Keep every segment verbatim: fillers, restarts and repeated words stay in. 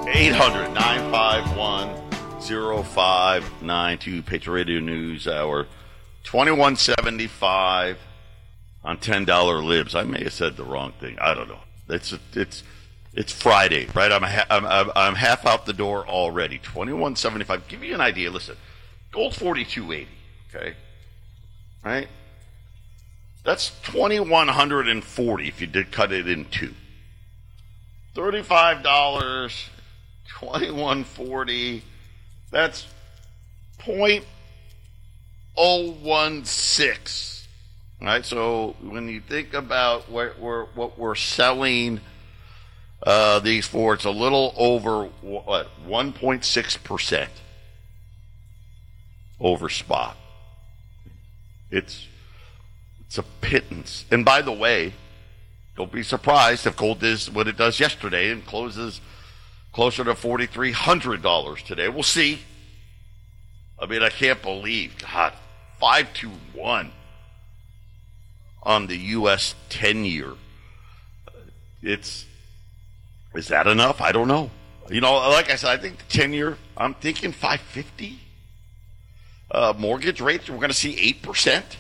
eight hundred, nine five one, oh five nine two, Patriot Radio News Hour. twenty-one seventy-five on ten dollar libs. I may have said the wrong thing. I don't know. It's it's it's Friday, right? I'm ha- I'm, I'm I'm half out the door already. twenty-one seventy-five. Give you an idea. Listen, gold forty-two eighty. Okay, right? That's twenty-one forty if you did cut it in two. thirty-five dollars, twenty-one forty. That's point oh one six. Right? So when you think about what we're, what we're selling uh, these for, it's a little over, what, one point six percent over spot. It's it's a pittance. And by the way, don't be surprised if gold does what it does yesterday and closes closer to four thousand three hundred dollars today. We'll see. I mean, I can't believe, God, five to one on the U S ten-year. It's, is that enough? I don't know. You know, like I said, I think the ten-year, I'm thinking five fifty. Uh, mortgage rates, we're going to see eight percent.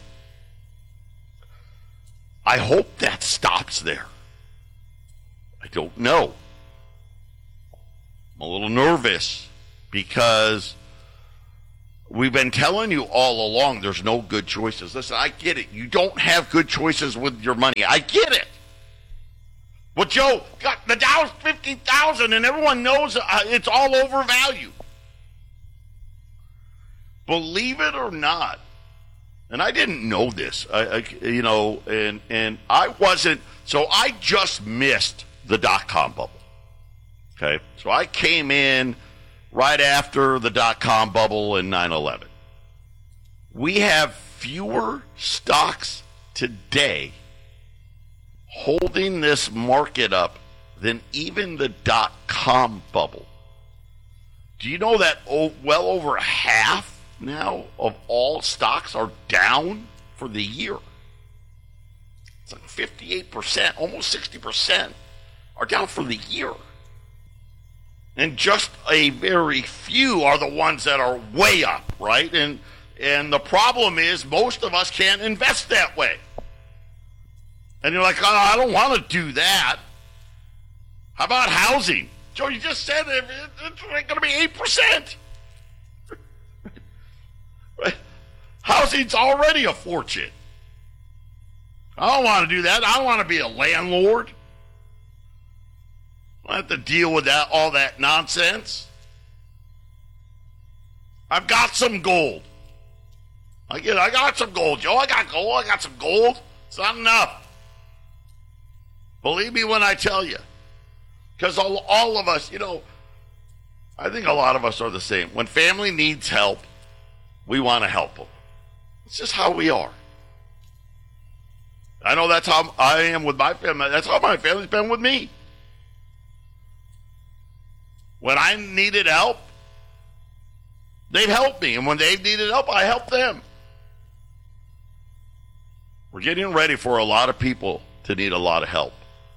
I hope that stops there. I don't know. I'm a little nervous because we've been telling you all along there's no good choices. Listen, I get it. You don't have good choices with your money. I get it. Well, Joe, God, the Dow's fifty thousand and everyone knows uh, it's all overvalued. Believe it or not, and I didn't know this, I, I, you know, and, and I wasn't, so I just missed the dot-com bubble. Okay, so I came in right after the dot-com bubble in nine eleven. We have fewer stocks today holding this market up than even the dot-com bubble. Do you know that oh, well over half now of all stocks are down for the year? It's like fifty-eight percent, almost sixty percent are down for the year. And just a very few are the ones that are way up, right? And and the problem is most of us can't invest that way. And you're like, oh, I don't want to do that. How about housing? Joe, you just said it, it's going to be eight percent. Right? Housing's already a fortune. I don't want to do that. I don't want to be a landlord. I have to deal with that, all that nonsense. I've got some gold. I get, I got some gold, Joe. I got gold. I got some gold. It's not enough. Believe me when I tell you. Because all, all of us, you know, I think a lot of us are the same. When family needs help, we want to help them. It's just how we are. I know that's how I am with my family. That's how my family's been with me. When I needed help, they've helped me. And when they've needed help, I help them. We're getting ready for a lot of people to need a lot of help.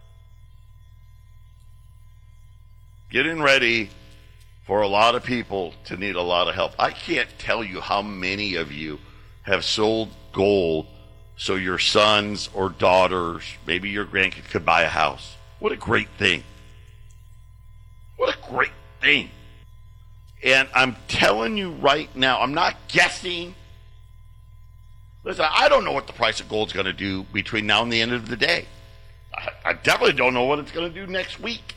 Getting ready for a lot of people to need a lot of help. I can't tell you how many of you have sold gold so your sons or daughters, maybe your grandkids, could buy a house. What a great thing. What a great thing. And I'm telling you right now, I'm not guessing. Listen, I don't know what the price of gold's going to do between now and the end of the day. I, I definitely don't know what it's going to do next week.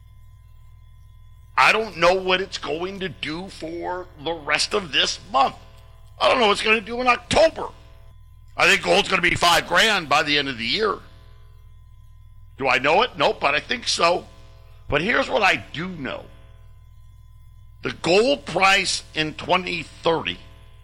I don't know what it's going to do for the rest of this month. I don't know what it's going to do in October. I think gold's going to be five grand by the end of the year. Do I know it? Nope, but I think so. But here's what I do know. The gold price in twenty thirty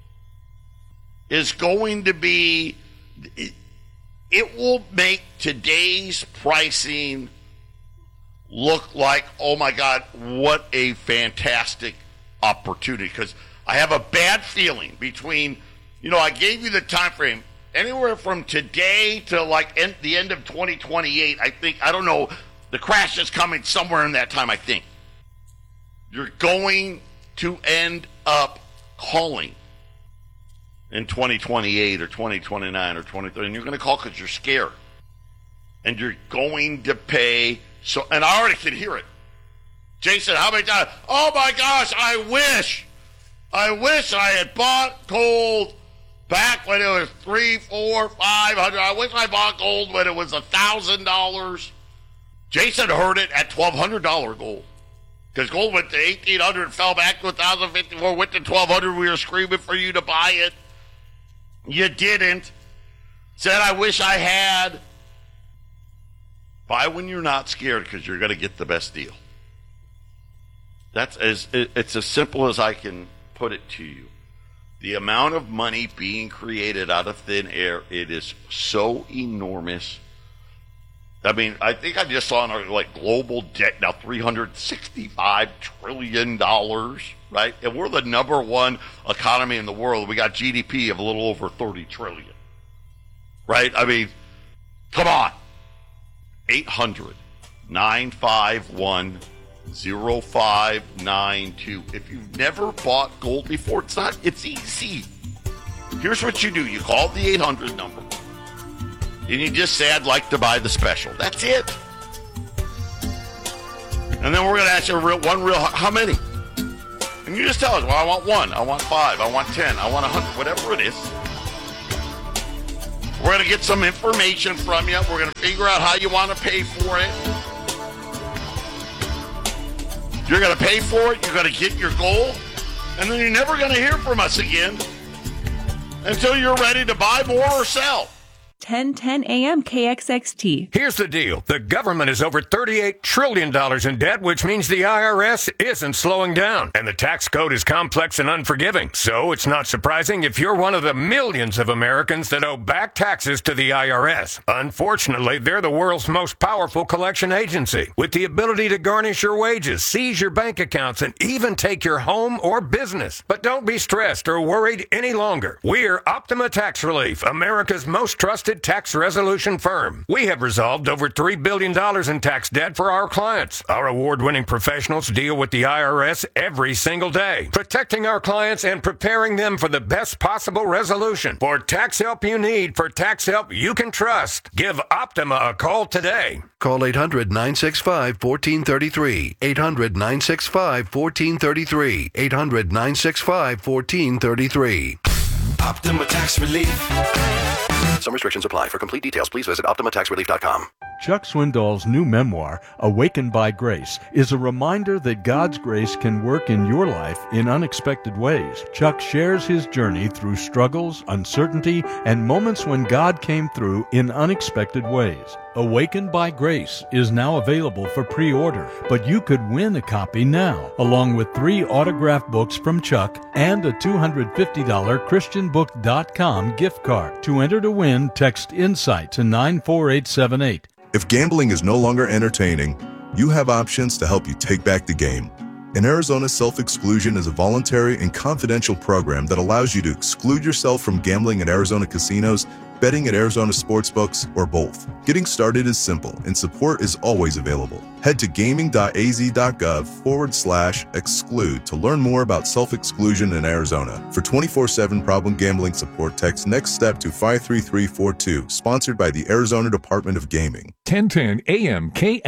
is going to be, it, it will make today's pricing look like, oh my God, what a fantastic opportunity. Because I have a bad feeling between, you know, I gave you the time frame, anywhere from today to like end, the end of twenty twenty-eight, I think, I don't know, the crash is coming somewhere in that time, I think. you're going to end up calling in twenty twenty-eight or twenty twenty-nine or twenty thirty, and you're going to call because you're scared. And you're going to pay, so, and I already can hear it. Jason, how many times? Oh my gosh, I wish, I wish I had bought gold back when it was three, four, five hundred. I wish I bought gold when it was a thousand dollars. Jason heard it at twelve hundred dollar gold. Because gold went to eighteen hundred and fell back to one thousand fifty-four, went to twelve hundred. We were screaming for you to buy it. You didn't. Said, I wish I had. Buy when you're not scared because you're going to get the best deal. That's as it's as simple as I can put it to you. The amount of money being created out of thin air, it is so enormous. I mean, I think I just saw in our like global debt now three hundred sixty-five trillion dollars, right? And we're the number one economy in the world. We got G D P of a little over thirty trillion dollars, right? I mean, come on. eight hundred, nine five one, zero five nine two. If you've never bought gold before, it's not, it's easy. Here's what you do. You call the eight hundred number. And you just say, I'd like to buy the special. That's it. And then we're going to ask you real, one real, how many? And you just tell us, well, I want one, I want five, I want ten, I want a hundred, whatever it is. We're going to get some information from you. We're going to figure out how you want to pay for it. You're going to pay for it. You're going to get your goal. And then you're never going to hear from us again until you're ready to buy more or sell. ten ten A M K X X T. Here's the deal. The government is over thirty-eight trillion dollars in debt, which means the I R S isn't slowing down. And the tax code is complex and unforgiving. So it's not surprising if you're one of the millions of Americans that owe back taxes to the I R S. Unfortunately, they're the world's most powerful collection agency, with the ability to garnish your wages, seize your bank accounts, and even take your home or business. But don't be stressed or worried any longer. We're Optima Tax Relief, America's most trusted tax resolution firm. We have resolved over three billion dollars in tax debt for our clients. Our award-winning professionals deal with the I R S every single day, protecting our clients and preparing them for the best possible resolution. For tax help you need, for tax help you can trust, give Optima a call today. Call eight hundred, nine six five, one four three three. eight hundred, nine six five, one four three three. eight hundred, nine six five, one four three three. Optima Tax Relief. Some restrictions apply. For complete details, please visit optima tax relief dot com. Chuck Swindoll's new memoir, Awakened by Grace, is a reminder that God's grace can work in your life in unexpected ways. Chuck shares his journey through struggles, uncertainty, and moments when God came through in unexpected ways. Awakened by Grace is now available for pre-order, but you could win a copy now, along with three autographed books from Chuck and a two hundred fifty dollars christian book dot com gift card. To enter to win, text INSIGHT to nine four eight seven eight. If gambling is no longer entertaining, you have options to help you take back the game. In Arizona, self-exclusion is a voluntary and confidential program that allows you to exclude yourself from gambling at Arizona casinos, betting at Arizona sportsbooks, or both. Getting started is simple, and support is always available. Head to gaming.az.gov forward slash exclude to learn more about self-exclusion in Arizona. For twenty-four seven problem gambling support, text Next Step to five three three four two, sponsored by the Arizona Department of Gaming. ten ten A M K